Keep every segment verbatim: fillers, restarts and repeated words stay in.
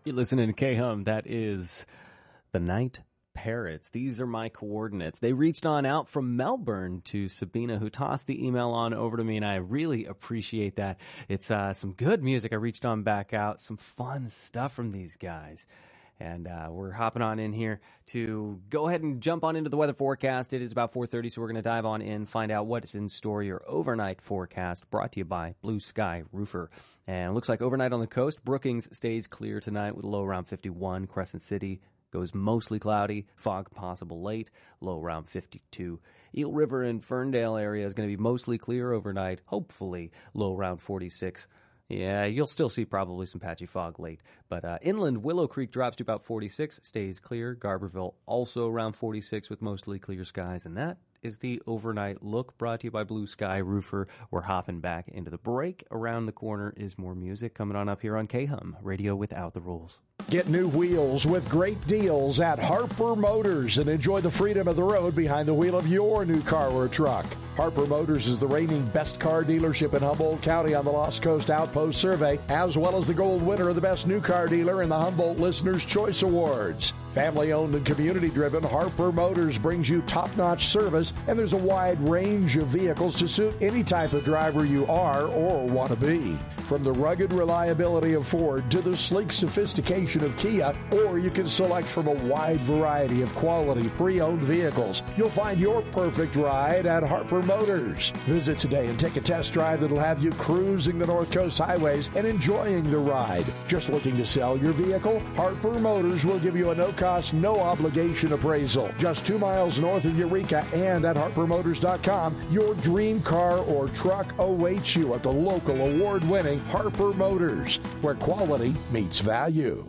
You're listening to K-Hum. That is the Night Parrots. These are my coordinates. They reached on out from Melbourne to Sabina, who tossed the email on over to me, and I really appreciate that. It's uh, some good music. I reached on back out. Some fun stuff from these guys. And uh, we're hopping on in here to go ahead and jump on into the weather forecast. It is about four thirty, so we're going to dive on in, find out what is in store. Your overnight forecast brought to you by Blue Sky Roofer. And it looks like overnight on the coast, Brookings stays clear tonight with a low around fifty-one. Crescent City goes mostly cloudy, fog possible late, low around fifty-two. Eel River and Ferndale area is going to be mostly clear overnight, hopefully low around forty-six. Yeah, you'll still see probably some patchy fog late. But uh, inland, Willow Creek drops to about forty-six, stays clear. Garberville also around forty-six with mostly clear skies. And that is the overnight look brought to you by Blue Sky Roofer. We're hopping back into the break. Around the corner is more music coming on up here on K-Hum, radio without the rules. Get new wheels with great deals at Harper Motors and enjoy the freedom of the road behind the wheel of your new car or truck. Harper Motors is the reigning best car dealership in Humboldt County on the Lost Coast Outpost Survey, as well as the gold winner of the best new car dealer in the Humboldt Listener's Choice Awards. Family-owned and community-driven, Harper Motors brings you top-notch service, and there's a wide range of vehicles to suit any type of driver you are or want to be. From the rugged reliability of Ford to the sleek sophistication of Kia, or you can select from a wide variety of quality pre-owned vehicles. You'll find your perfect ride at Harper Motors. Visit today and take a test drive that'll have you cruising the North Coast highways and enjoying the ride. Just looking to sell your vehicle? Harper Motors will give you a no-cost, no-obligation appraisal. Just two miles north of Eureka and at harper motors dot com, your dream car or truck awaits you at the local award-winning Harper Motors, where quality meets value.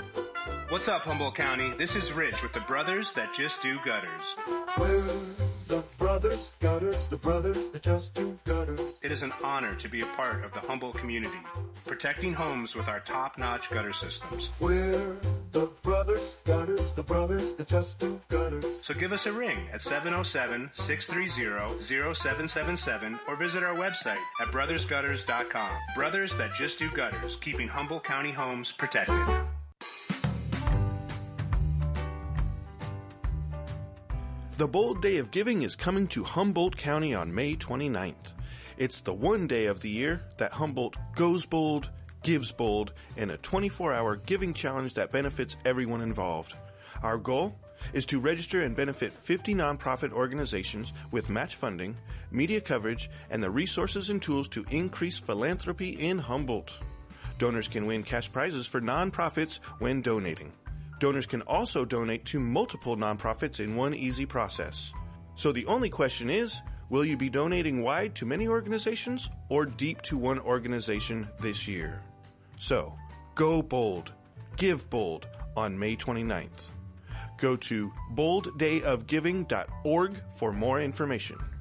What's up, Humboldt County? This is Rich with the Brothers That Just Do Gutters. We're the Brothers Gutters, the Brothers That Just Do Gutters. It is an honor to be a part of the Humboldt community, protecting homes with our top-notch gutter systems. We're the Brothers Gutters, the Brothers That Just Do Gutters. So give us a ring at seven oh seven, six three zero, zero seven seven seven or visit our website at brothers gutters dot com. Brothers That Just Do Gutters, keeping Humboldt County homes protected. The Bold Day of Giving is coming to Humboldt County on May twenty-ninth. It's the one day of the year that Humboldt goes bold, gives bold, in a twenty-four hour giving challenge that benefits everyone involved. Our goal is to register and benefit fifty nonprofit organizations with match funding, media coverage, and the resources and tools to increase philanthropy in Humboldt. Donors can win cash prizes for nonprofits when donating. Donors can also donate to multiple nonprofits in one easy process. So the only question is, will you be donating wide to many organizations or deep to one organization this year? So, go bold, give bold on May twenty-ninth. Go to bold day of giving dot org for more information.